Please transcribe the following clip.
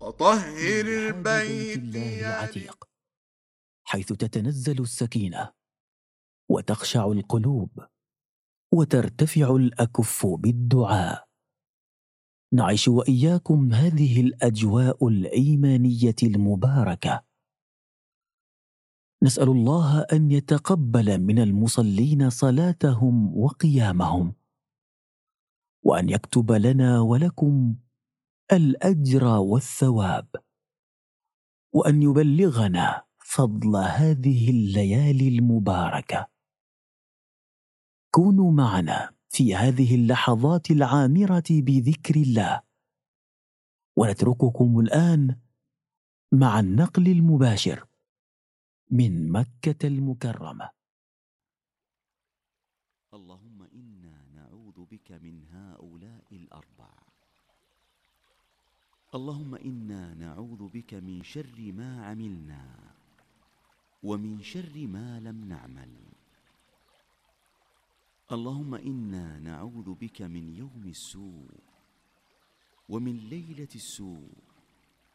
وطهر إلى رحاب بيت البيت الله يا العتيق، حيث تتنزل السكينة وتخشع القلوب وترتفع الأكف بالدعاء. نعيش وإياكم هذه الأجواء الإيمانية المباركة. نسأل الله أن يتقبل من المصلين صلاتهم وقيامهم، وأن يكتب لنا ولكم الأجر والثواب، وأن يبلغنا فضل هذه الليالي المباركة. كونوا معنا في هذه اللحظات العامرة بذكر الله، ونترككم الآن مع النقل المباشر من مكة المكرمة. اللهم إنا نعوذ بك من هؤلاء الأربع. اللهم إنا نعوذ بك من شر ما عملنا ومن شر ما لم نعمل. اللهم إنا نعوذ بك من يوم السوء ومن ليلة السوء